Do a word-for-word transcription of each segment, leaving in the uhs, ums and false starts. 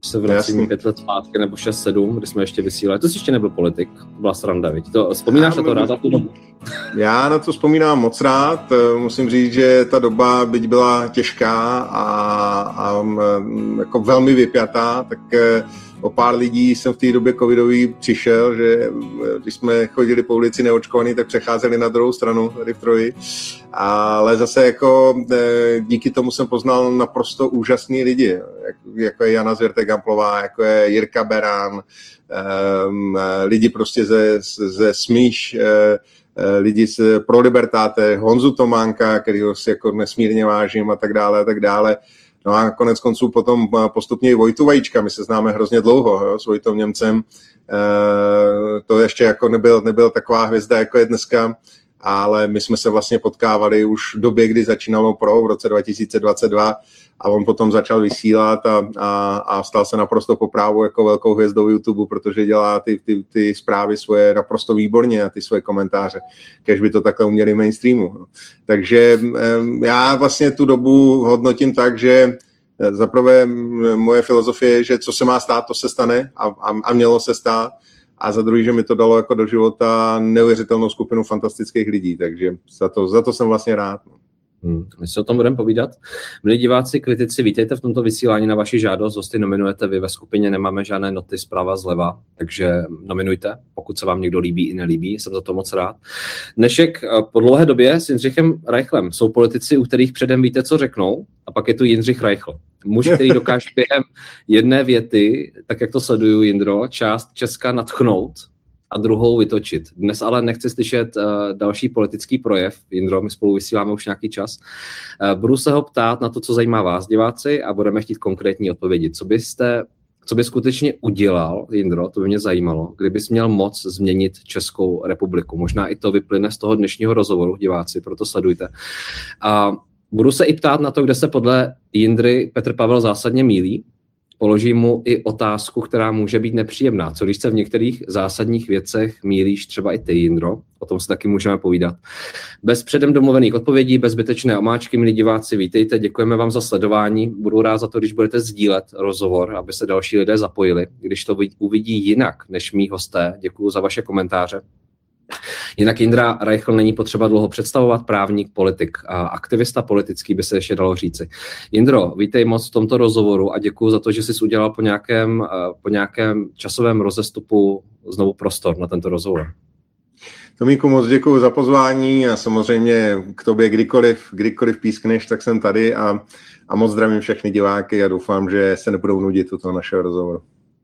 se vracím pět let zpátky, nebo šest, sedm, kdy jsme ještě vysílali. To jsi ještě nebyl politik, to byla sranda, viď? To, vzpomínáš na to rád? Já na to vzpomínám moc rád. Musím říct, že ta doba, byť byla těžká a, a jako velmi vypjatá, tak o pár lidí jsem v té době covidový přišel, že když jsme chodili po ulici neočkovaný, tak přecházeli na druhou stranu tady v Troji. Ale zase jako díky tomu jsem poznal naprosto úžasný lidi, jako je Jana Zvěrtek-Gamplová, jako je Jirka Beran, lidi prostě ze, ze Smíš, lidi z Pro Libertate, Honzu Tománka, kterýho si jako nesmírně vážím a tak dále a tak dále. No a konec konců potom postupně i Vojtu Vajíčka, my se známe hrozně dlouho, jo, s Vojtou Němcem. E, to ještě jako nebyl, nebyl taková hvězda, jako je dneska, ale my jsme se vlastně potkávali už v době, kdy začínalo Pro v roce dva tisíce dvacet dva a on potom začal vysílat a, a, a stal se naprosto po právu jako velkou hvězdou YouTube, protože dělá ty, ty, ty zprávy svoje naprosto výborně a ty svoje komentáře, kež by to takhle uměli mainstreamu. Takže já vlastně tu dobu hodnotím tak, že zaprvé moje filozofie je, že co se má stát, to se stane a, a, a mělo se stát. A za druhý, že mi to dalo jako do života neuvěřitelnou skupinu fantastických lidí, takže za to, za to jsem vlastně rád. Hmm, my se o tom budeme povídat. Milí diváci, kritici, vítejte v tomto vysílání na vaši žádost. Hosty nominujete vy, ve skupině nemáme žádné noty zprava zleva, takže nominujte, pokud se vám někdo líbí i nelíbí, jsem za to moc rád. Dnešek po dlouhé době s Jindřichem Reichlem. Jsou politici, u kterých předem víte, co řeknou, a pak je tu Jindřich Reichl. Muž, který dokáže během jedné věty, tak jak to sleduju, Jindro, část Česka nadchnout a druhou vytočit. Dnes ale nechci slyšet uh, další politický projev. Jindro, my spolu vysíláme už nějaký čas. Uh, budu se ho ptát na to, co zajímá vás, diváci, a budeme chtít konkrétní odpovědi. Co byste, co by skutečně udělal, Jindro, to by mě zajímalo, kdybys měl moc změnit Českou republiku. Možná i to vyplyne z toho dnešního rozhovoru, diváci, proto sledujte. Uh, budu se i ptát na to, kde se podle Jindry Petr Pavel zásadně mýlí. Položím mu i otázku, která může být nepříjemná. Co když se v některých zásadních věcech mýlíš, třeba i ty, Jindro? O tom se taky můžeme povídat. Bez předem domluvených odpovědí, bez zbytečné omáčky, milí diváci, vítejte, děkujeme vám za sledování. Budu rád za to, když budete sdílet rozhovor, aby se další lidé zapojili, když to uvidí jinak než mý hosté. Děkuju za vaše komentáře. Jinak Jindra Reichl není potřeba dlouho představovat, právník, politik a aktivista politický by se ještě dalo říci. Jindro, vítej moc v tomto rozhovoru a děkuji za to, že jsi udělal po nějakém, po nějakém časovém rozestupu znovu prostor na tento rozhovor. Tomíku, moc děkuji za pozvání a samozřejmě k tobě kdykoliv, kdykoliv pískneš, tak jsem tady a, a moc zdravím všechny diváky a doufám, že se nebudou nudit u toho našeho rozhovoru.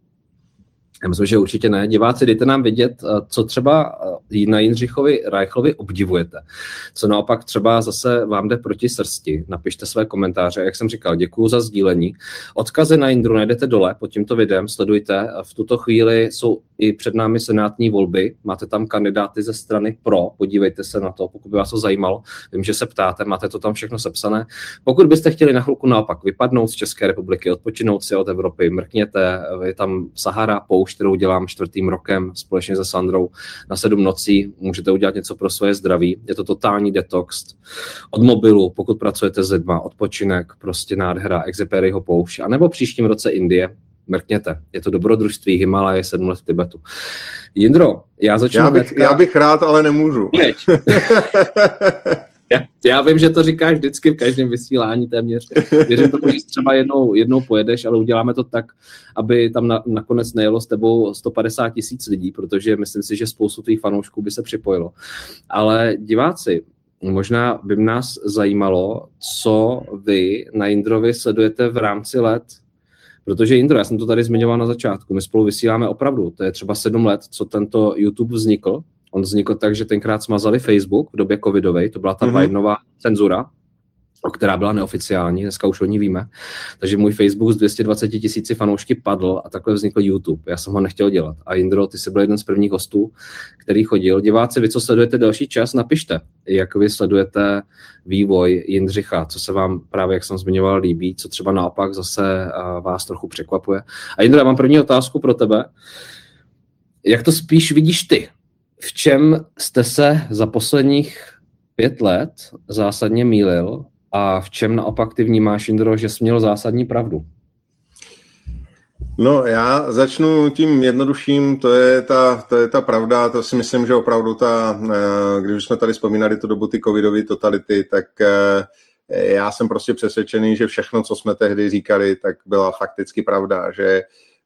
Já myslím, že určitě ne. Diváci, dejte nám vědět, co třeba na Jindřichovi Reichlovi obdivujete. Co naopak třeba zase vám jde proti srsti. Napište své komentáře. Jak jsem říkal, děkuju za sdílení. Odkazy na Jindru najdete dole pod tímto videem, sledujte. V tuto chvíli jsou i před námi senátní volby. Máte tam kandidáty ze strany Pro. Podívejte se na to, pokud by vás to zajímalo. Vím, že se ptáte, máte to tam všechno sepsané. Pokud byste chtěli na chvilku naopak vypadnout z České republiky, odpočinout si od Evropy, mrkněte, je tam Sahara, poušť, kterou dělám čtvrtým rokem společně se Sandrou na sedm nocí. Můžete udělat něco pro svoje zdraví. Je to totální detox od mobilu, pokud pracujete s lidma, odpočinek, prostě nádhera, Exeperyho poušť, anebo příštím roce Indie. Mrkněte. Je to dobrodružství, Himalaje, sedm let v Tibetu. Jindro, já začnu... Já bych, já bych rád, ale nemůžu. Já, já vím, že to říkáš vždycky v každém vysílání téměř. Věřím tomu, že třeba jednou, jednou pojedeš, ale uděláme to tak, aby tam na, nakonec nejelo s tebou sto padesát tisíc lidí, protože myslím si, že spoustu tvých fanoušků by se připojilo. Ale diváci, možná by nás zajímalo, co vy na Jindrovi sledujete v rámci let, protože Jindro, já jsem to tady zmiňoval na začátku, my spolu vysíláme opravdu, to je třeba sedm let, co tento YouTube vznikl. On vznikl tak, že tenkrát smazali Facebook v době covidové, to byla ta mm-hmm. Bidenová cenzura, která byla neoficiální, dneska už o ní víme. Takže můj Facebook z dvě stě dvacet tisíci fanoušky padl a takhle vznikl YouTube. Já jsem ho nechtěl dělat. A Jindro, ty jsi byl jeden z prvních hostů, který chodil. Diváci, vy, co sledujete další čas, napište, jak vy sledujete vývoj Jindřicha, co se vám právě, jak jsem zmiňoval, líbí, co třeba naopak zase vás trochu překvapuje. A Jindro, já mám první otázku pro tebe. Jak to spíš vidíš ty? V čem jste se za posledních pět let zásadně mýlil a v čem naopak ty vnímáš, Jindro, že jsi měl zásadní pravdu? No, já začnu tím jednodušším, to je ta, to je ta pravda, to si myslím, že opravdu ta, když jsme tady vzpomínali tu dobu ty covidové totality, tak já jsem prostě přesvědčený, že všechno, co jsme tehdy říkali, tak byla fakticky pravda, že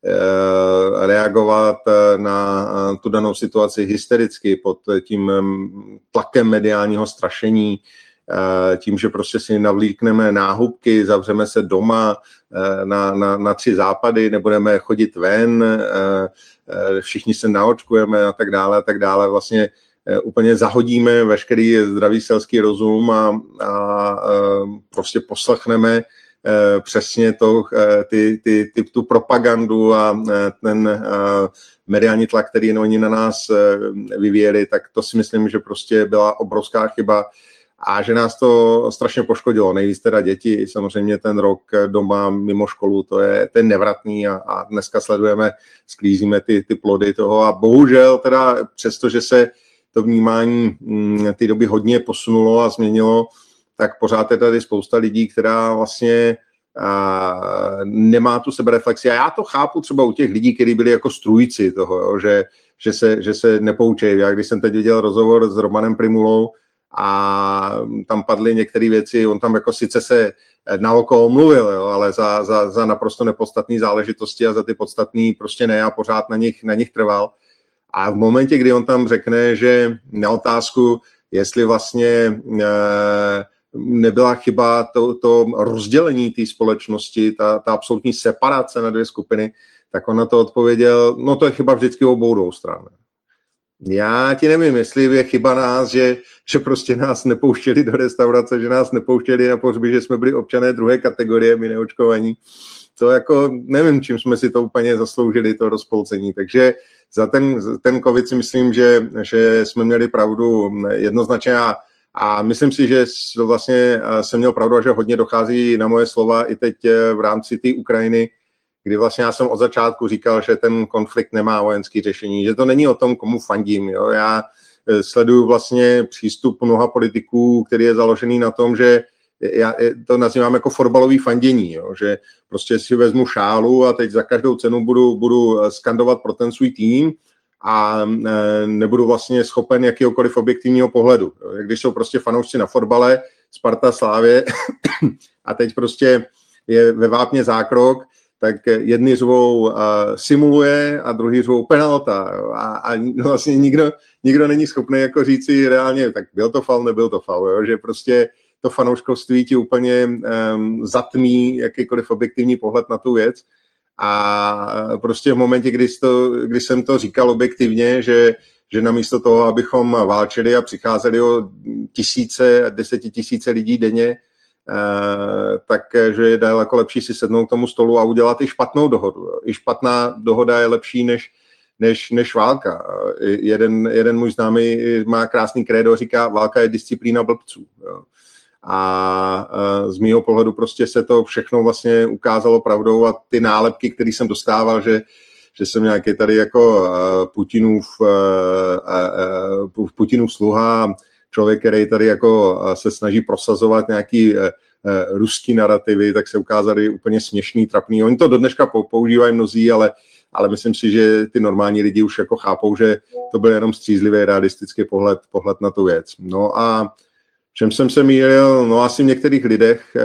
reagovat na tu danou situaci hystericky pod tím tlakem mediálního strašení, tím, že prostě si navlíkneme náhubky, zavřeme se doma na, na, na tři západy, nebudeme chodit ven, všichni se naočkujeme a tak dále a tak dále. Vlastně úplně zahodíme veškerý zdravý selský rozum a, a prostě poslechneme přesně to, ty, ty, ty, tu propagandu a ten mediální tlak, který oni na nás vyvíjeli, tak to si myslím, že prostě byla obrovská chyba a že nás to strašně poškodilo. Nejvíc teda děti, samozřejmě ten rok doma mimo školu, to je, to je nevratný a, a dneska sledujeme, sklízíme ty, ty plody toho a bohužel teda přesto, že se to vnímání té doby hodně posunulo a změnilo, tak pořád je tady spousta lidí, která vlastně a, nemá tu sebereflexi. A já to chápu třeba u těch lidí, kteří byli jako strůjci toho, jo, že, že, se, že se nepoučejí. Já když jsem teď viděl rozhovor s Romanem Primulou a tam padly některé věci, on tam jako sice se na oko omluvil, jo, ale za, za, za naprosto nepodstatné záležitosti a za ty podstatné prostě ne a pořád na nich, na nich trval. A v momentě, kdy on tam řekne, že na otázku, jestli vlastně e, nebyla chyba to, to rozdělení té společnosti, ta, ta absolutní separace na dvě skupiny, tak on na to odpověděl, no to je chyba vždycky obou dvou stran. Já ti nevím, jestli je chyba nás, že, že prostě nás nepouštěli do restaurace, že nás nepouštěli na pohřby, že jsme byli občané druhé kategorie, my neočkovaní. To jako nevím, čím jsme si to úplně zasloužili, to rozpolcení. Takže za ten, ten covid si myslím, že, že jsme měli pravdu jednoznačně a, a myslím si, že vlastně jsem měl pravdu a že hodně dochází na moje slova i teď v rámci té Ukrajiny, kdy vlastně já jsem od začátku říkal, že ten konflikt nemá vojenské řešení, že to není o tom, komu fandím. Jo? Já sleduju vlastně přístup mnoha politiků, který je založený na tom, že já to nazývám jako fotbalový fandění, jo? Že prostě si vezmu šálu a teď za každou cenu budu, budu skandovat pro ten svůj tým a nebudu vlastně schopen jakýhokoliv objektivního pohledu. Jo? Když jsou prostě fanoušci na fotbale, Sparta, Slávě a teď prostě je ve vápně zákrok, tak jedni řvou uh, simuluje a druhý řvou penalta. A, a vlastně nikdo, nikdo není schopný jako říci reálně, tak byl to faul, nebyl to faul. Jo? Že prostě to fanouškovství ti úplně um, zatmí jakýkoliv objektivní pohled na tu věc. A prostě v momentě, kdy, to, kdy jsem to říkal objektivně, že, že namísto toho, abychom válčili a přicházeli o tisíce, desetitisíce lidí denně, Uh, takže je daleko lepší si sednout k tomu stolu a udělat i špatnou dohodu. Jo. I špatná dohoda je lepší než, než, než válka. Uh, jeden, jeden můj známý má krásný krédo, říká, válka je disciplína blbců. Jo. A uh, z mýho pohledu prostě se to všechno vlastně ukázalo pravdou a ty nálepky, které jsem dostával, že, že jsem nějaký tady jako uh, Putinův, uh, uh, uh, Putinův sluha, člověk, který tady jako se snaží prosazovat nějaký eh, ruský narrativy, tak se ukázaly úplně směšný, trapný. Oni to do dneška používají mnozí, ale, ale myslím si, že ty normální lidi už jako chápou, že to byl jenom střízlivý, realistický pohled, pohled na tu věc. No a čem jsem se mýlil? No asi v některých lidech eh,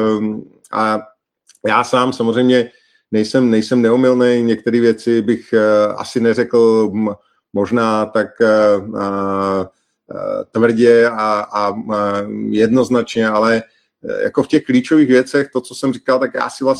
a já sám samozřejmě nejsem, nejsem neomylný, některé věci bych eh, asi neřekl m, možná tak eh, tvrdě a, a jednoznačně, ale jako v těch klíčových věcech, to, co jsem říkal, tak já si vlastně